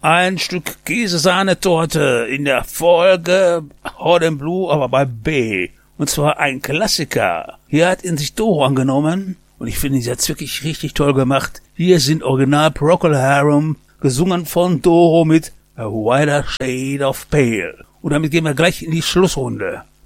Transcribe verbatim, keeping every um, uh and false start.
ein Stück Käsesahnetorte in der Folge Hot and Blue, aber bei B. Und zwar ein Klassiker. Hier hat ihn sich Doro angenommen und ich finde, sie hat's wirklich richtig toll gemacht. Hier sind Original Procol Harum, gesungen von Doro mit A Wider Shade of Pale. Und damit gehen wir gleich in die Schlussrunde.